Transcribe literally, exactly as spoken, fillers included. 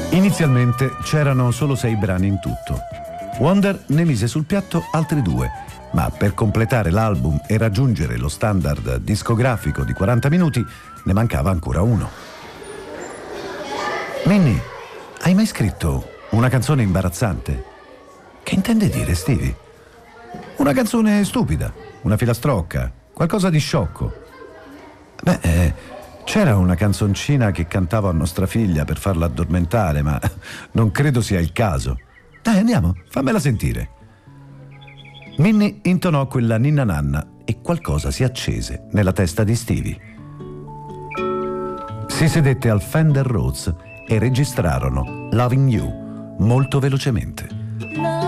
Inizialmente c'erano solo sei brani in tutto. Wonder ne mise sul piatto altri due, ma per completare l'album e raggiungere lo standard discografico di quaranta minuti ne mancava ancora uno. Minnie, hai mai scritto una canzone imbarazzante? Che intende dire, Stevie? Una canzone stupida, una filastrocca, qualcosa di sciocco. Beh, eh, c'era una canzoncina che cantavo a nostra figlia per farla addormentare, ma non credo sia il caso. Dai, andiamo, fammela sentire. Minnie intonò quella ninna nanna e qualcosa si accese nella testa di Stevie. Si sedette al Fender Rhodes e registrarono Loving You molto velocemente.